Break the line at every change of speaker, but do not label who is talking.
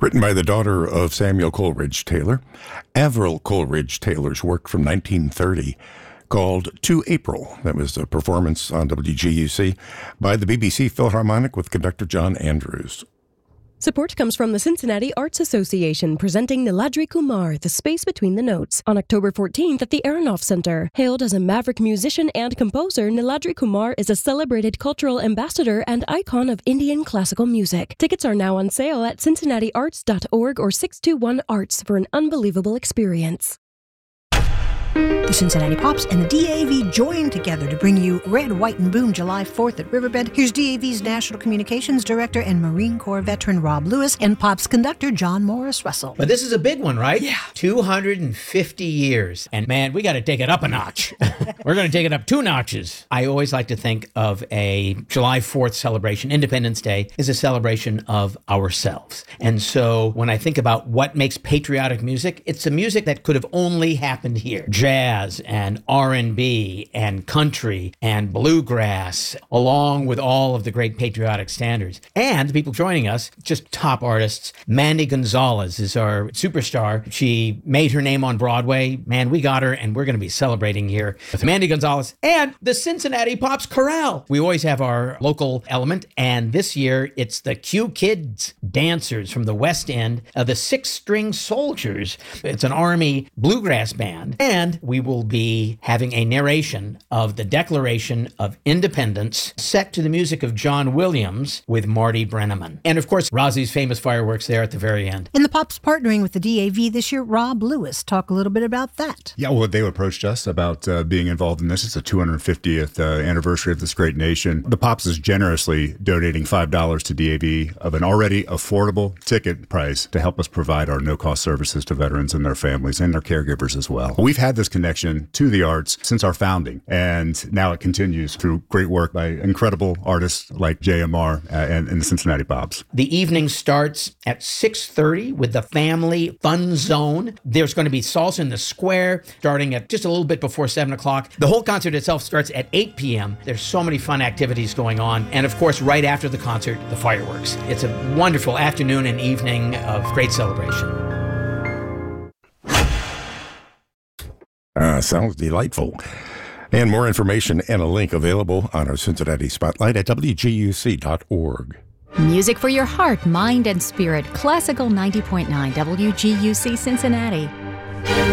Written by the daughter of Samuel Coleridge Taylor, Avril Coleridge Taylor's work from 1930 called To April. That was a performance on WGUC by the BBC Philharmonic with conductor John Andrews.
Support comes from the Cincinnati Arts Association, presenting Niladri Kumar, The Space Between the Notes, on October 14th at the Aronoff Center. Hailed as a maverick musician and composer, Niladri Kumar is a celebrated cultural ambassador and icon of Indian classical music. Tickets are now on sale at cincinnatiarts.org or 621-ARTS for an unbelievable experience.
The Cincinnati Pops and the DAV join together to bring you Red, White, and Boom July 4th at Riverbend. Here's DAV's National Communications Director and Marine Corps veteran Rob Lewis and Pops conductor John Morris Russell.
But this is a big one, right?
Yeah.
250 years. And man, we got to take it up a notch. We're going to take it up 2 notches. I always like to think of a July 4th celebration, Independence Day, is a celebration of ourselves. And so when I think about what makes patriotic music, it's a music that could have only happened here. Jazz and R&B and country and bluegrass, along with all of the great patriotic standards. And the people joining us, just top artists. Mandy Gonzalez is our superstar. She made her name on Broadway. Man, we got her, and we're going to be celebrating here with Mandy Gonzalez and the Cincinnati Pops Chorale. We always have our local element, and this year it's the Q Kids dancers from the West End, the Six String Soldiers. It's an Army bluegrass band, and we will be having a narration of the Declaration of Independence set to the music of John Williams with Marty Brenneman. And of course, Rozzy's famous fireworks there at the very end.
And the Pops partnering with the DAV this year, Rob Lewis. Talk a little bit about that.
Yeah, well, they approached us about being involved in this. It's the 250th anniversary of this great nation. The Pops is generously donating $5 to DAV of an already affordable ticket price to help us provide our no-cost services to veterans and their families and their caregivers as well. We've had this connection to the arts since our founding, and now it continues through great work by incredible artists like JMR and the Cincinnati Pops.
The evening starts at 6:30 with the Family Fun Zone. There's going to be salsa in the square starting at just a little bit before 7 o'clock. The whole concert itself starts at 8 p.m. There's so many fun activities going on. And of course, right after the concert, the fireworks. It's a wonderful afternoon and evening of great celebration.
Sounds delightful. And more information and a link available on our Cincinnati Spotlight at WGUC.org.
Music for your heart, mind, and spirit. Classical 90.9 WGUC Cincinnati.